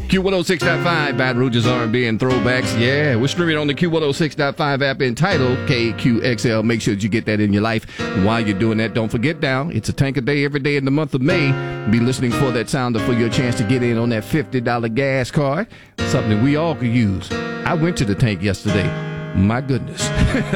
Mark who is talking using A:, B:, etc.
A: Q106.5, Baton Rouge's R&B and throwbacks. Yeah, we're streaming on the Q106.5 app entitled KQXL. Make sure that you get that in your life. And while you're doing that, don't forget now, it's a tank a day every day in the month of May. Be listening for that sounder for your chance to get in on that $50 gas card. Something we all could use. I went to the tank yesterday. My goodness.